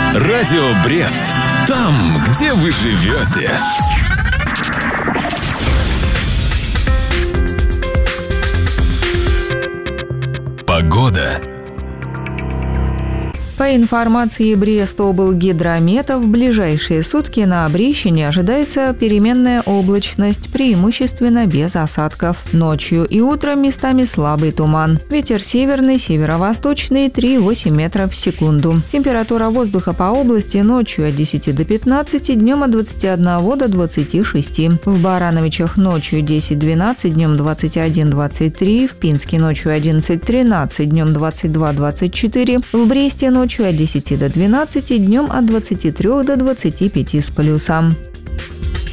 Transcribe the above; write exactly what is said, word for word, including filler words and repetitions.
Радио Брест. Там, где вы живете. Погода. По информации Брестоблгидромета, в ближайшие сутки на Брещине ожидается переменная облачность, преимущественно без осадков. Ночью и утром местами слабый туман. Ветер северный, северо-восточный три-восемь метров в секунду. Температура воздуха по области ночью от десяти до пятнадцати, днем от двадцати одного до двадцати шести. В Барановичах ночью десять-двенадцать, днем двадцать один-двадцать три, в Пинске ночью одиннадцать-тринадцать, днем двадцать два-двадцать четыре, в Бресте ночью от десяти до двенадцати, днем от двадцати трёх до двадцати пяти с плюсом.